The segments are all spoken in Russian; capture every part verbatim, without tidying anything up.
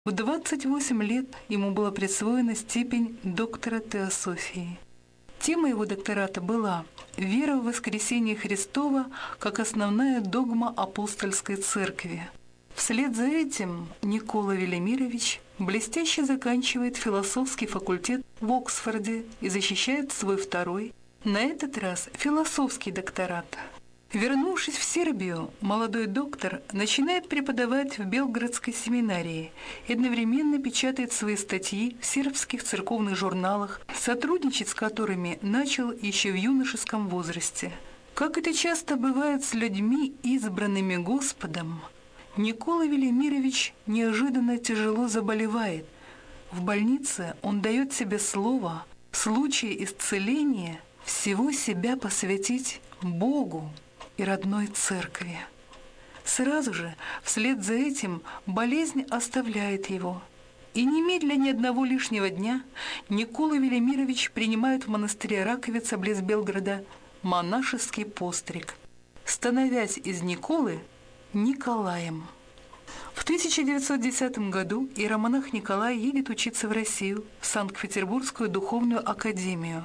В двадцать восемь лет ему была присвоена степень доктора теософии. Тема его доктората была «Вера в воскресение Христова как основная догма апостольской церкви». Вслед за этим Никола Велимирович блестяще заканчивает философский факультет в Оксфорде и защищает свой второй, на этот раз философский докторат. Вернувшись в Сербию, молодой доктор начинает преподавать в Белградской семинарии и одновременно печатает свои статьи в сербских церковных журналах, сотрудничать с которыми начал еще в юношеском возрасте. Как это часто бывает с людьми, избранными Господом, Никола Велимирович неожиданно тяжело заболевает. В больнице он дает себе слово в случае исцеления всего себя посвятить Богу и родной церкви. Сразу же, вслед за этим, болезнь оставляет его. И немедля ни одного лишнего дня Никола Велимирович принимает в монастыре Раковица близ Белграда монашеский постриг, становясь из Николы Николаем. В тысяча девятьсот десятом году иеромонах Николай едет учиться в Россию, в Санкт-Петербургскую духовную академию.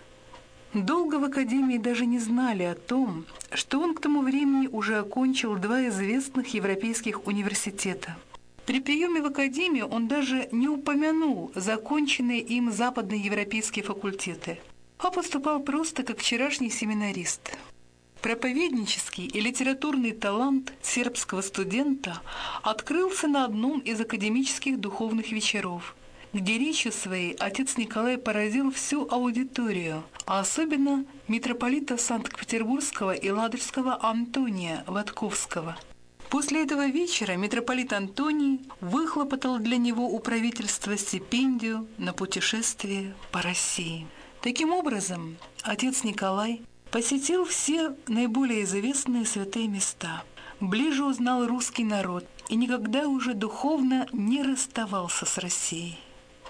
Долго в академии даже не знали о том, что он к тому времени уже окончил два известных европейских университета. При приеме в академию он даже не упомянул законченные им западноевропейские факультеты, а поступал просто как вчерашний семинарист. Проповеднический и литературный талант сербского студента открылся на одном из академических духовных вечеров, где речью своей отец Николай поразил всю аудиторию, а особенно митрополита Санкт-Петербургского и Ладожского Антония Ватковского. После этого вечера митрополит Антоний выхлопотал для него у правительства стипендию на путешествие по России. Таким образом, отец Николай посетил все наиболее известные святые места, ближе узнал русский народ и никогда уже духовно не расставался с Россией.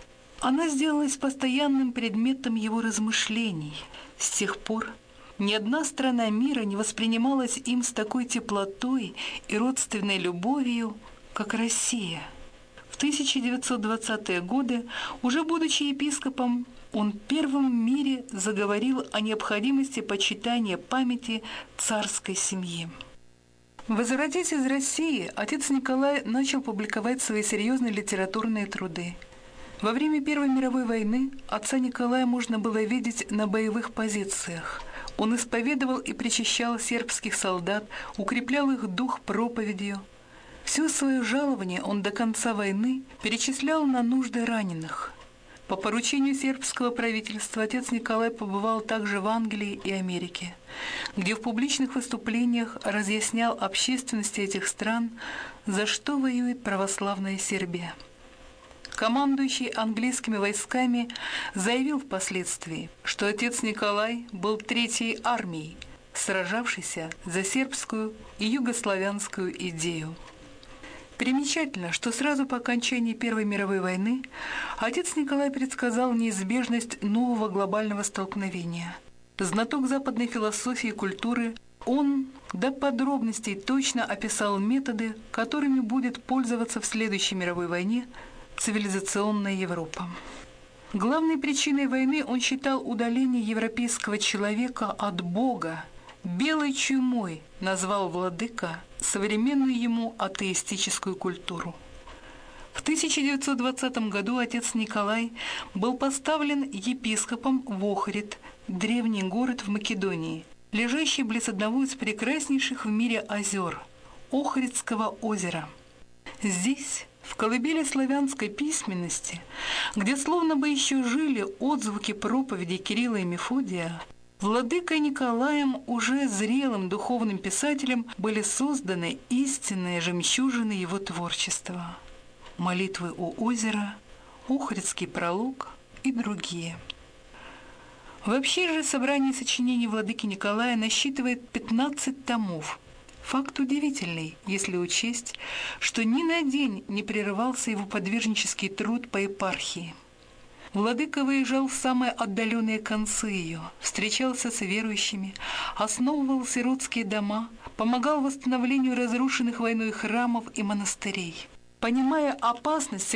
Она сделалась постоянным предметом его размышлений. С тех пор ни одна страна мира не воспринималась им с такой теплотой и родственной любовью, как Россия. В тысяча девятьсот двадцатые годы, уже будучи епископом, он первым в мире заговорил о необходимости почитания памяти царской семьи. Возвратясь из России, отец Николай начал публиковать свои серьезные литературные труды. Во время Первой мировой войны отца Николая можно было видеть на боевых позициях. Он исповедовал и причащал сербских солдат, укреплял их дух проповедью. Все свое жалование он до конца войны перечислял на нужды раненых. По поручению сербского правительства отец Николай побывал также в Англии и Америке, где в публичных выступлениях разъяснял общественности этих стран, за что воюет православная Сербия. Командующий английскими войсками заявил впоследствии, что отец Николай был третьей армией, сражавшейся за сербскую и югославянскую идею. Примечательно, что сразу по окончании Первой мировой войны отец Николай предсказал неизбежность нового глобального столкновения. Знаток западной философии и культуры, он до подробностей точно описал методы, которыми будет пользоваться в следующей мировой войне цивилизационная Европа. Главной причиной войны он считал удаление европейского человека от Бога. «Белой чумой» назвал владыка современную ему атеистическую культуру. В тысяча девятьсот двадцатом году отец Николай был поставлен епископом в Охрид, древний город в Македонии, лежащий близ одного из прекраснейших в мире озер – Охридского озера. Здесь, в колыбели славянской письменности, где словно бы еще жили отзвуки проповеди Кирилла и Мефодия, владыкой Николаем, уже зрелым духовным писателем, были созданы истинные жемчужины его творчества – молитвы у озера, Охридский пролог и другие. Вообще же собрание сочинений владыки Николая насчитывает пятнадцать томов. Факт удивительный, если учесть, что ни на день не прерывался его подвижнический труд по епархии. Владыка выезжал в самые отдаленные концы ее, встречался с верующими, основывал сиротские дома, помогал восстановлению разрушенных войной храмов и монастырей. Понимая опасность